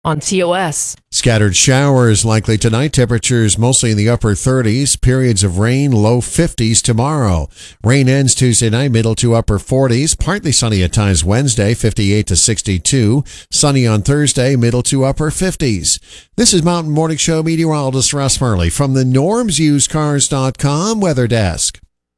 on COS. Scattered showers likely tonight. Temperatures mostly in the upper 30s. Periods of rain, low 50s tomorrow. Rain ends Tuesday night, middle to upper 40s. Partly sunny at times Wednesday, 58 to 62. Sunny on Thursday, middle to upper 50s. This is Mountain Morning Show meteorologist Russ Murley from the NormsUseCars.com weather desk.